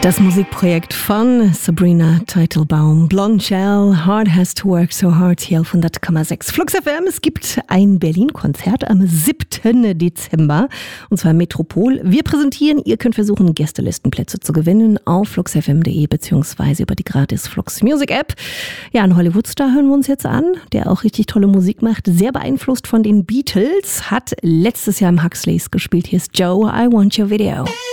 Das Musikprojekt von Sabrina Teitelbaum, Blonde Shell, Hard Has to Work So Hard, hier auf 100,6 Flux FM. Es gibt ein Berlin-Konzert am 7. Dezember, und zwar im Metropol. Wir präsentieren, ihr könnt versuchen, Gästelistenplätze zu gewinnen auf fluxfm.de beziehungsweise über die gratis Flux Music App. Ja, einen Hollywood-Star hören wir uns jetzt an, der auch richtig tolle Musik macht, sehr beeinflusst von den Beatles, hat letztes Jahr im Huxleys gespielt. Hier ist Joe, I Want Your Video.